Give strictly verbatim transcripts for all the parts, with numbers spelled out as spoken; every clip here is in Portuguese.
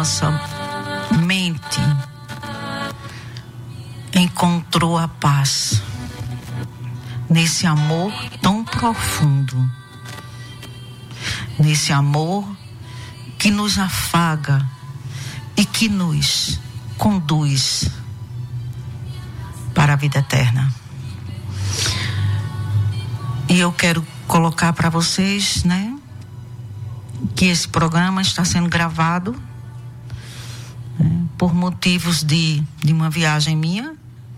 nossa mente encontrou a paz nesse amor tão profundo, nesse amor que nos afaga e que nos conduz para a vida eterna. E eu quero colocar para vocês, né, que esse programa está sendo gravado, né, por motivos de, de uma viagem minha,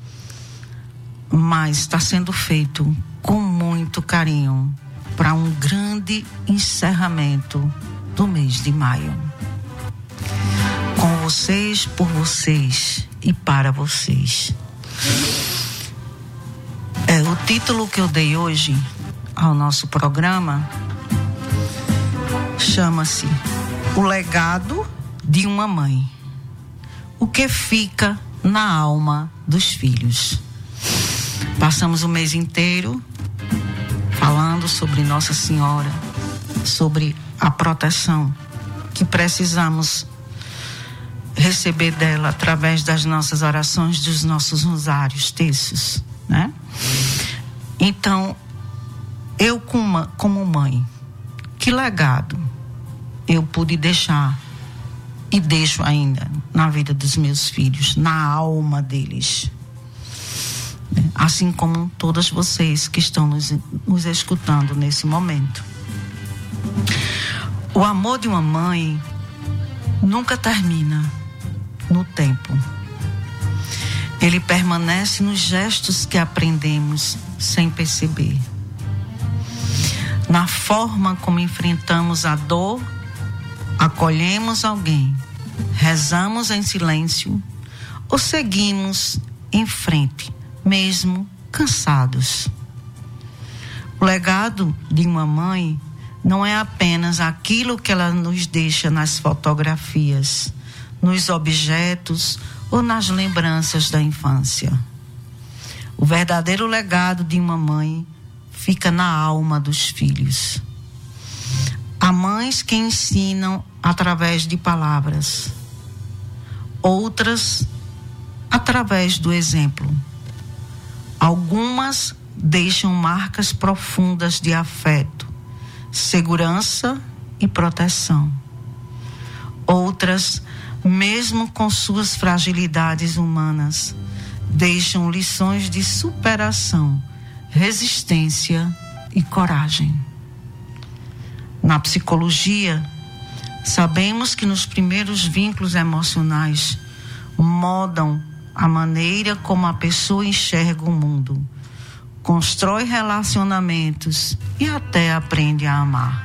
mas está sendo feito com muito carinho para um grande encerramento do mês de maio. Com vocês, por vocês e para vocês. É, o título que eu dei hoje ao nosso programa chama-se O Legado de uma Mãe. O que fica na alma dos filhos. Passamos o mês inteiro falando sobre Nossa Senhora, sobre a proteção que precisamos receber dela através das nossas orações, dos nossos rosários, terços, né? Então, eu como, como mãe, que legado eu pude deixar e deixo ainda na vida dos meus filhos, na alma deles, assim como todas vocês que estão nos, nos escutando nesse momento. O amor de uma mãe nunca termina no tempo. Ele permanece nos gestos que aprendemos sem perceber, na forma como enfrentamos a dor, acolhemos alguém, rezamos em silêncio ou seguimos em frente, mesmo cansados. O legado de uma mãe não é apenas aquilo que ela nos deixa nas fotografias, nos objetos ou nas lembranças da infância. O verdadeiro legado de uma mãe fica na alma dos filhos. Há mães que ensinam através de palavras, outras através do exemplo. Algumas deixam marcas profundas de afeto, segurança e proteção. Outras, mesmo com suas fragilidades humanas, deixam lições de superação, resistência e coragem. Na psicologia, sabemos que nos primeiros vínculos emocionais moldam a maneira como a pessoa enxerga o mundo, constrói relacionamentos e até aprende a amar.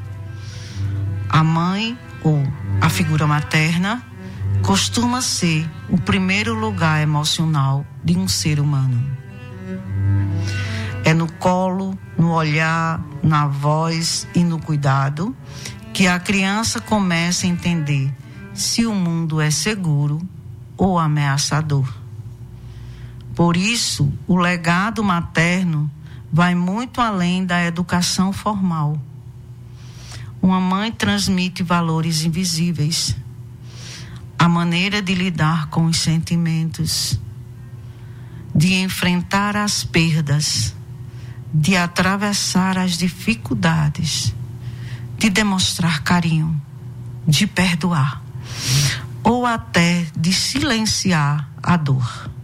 A mãe ou a figura materna costuma ser o primeiro lugar emocional de um ser humano. É no colo, no olhar, na voz e no cuidado que a criança começa a entender se o mundo é seguro ou ameaçador. Por isso, o legado materno vai muito além da educação formal. Uma mãe transmite valores invisíveis, a maneira de lidar com os sentimentos, de enfrentar as perdas, de atravessar as dificuldades, de demonstrar carinho, de perdoar, ou até de silenciar a dor.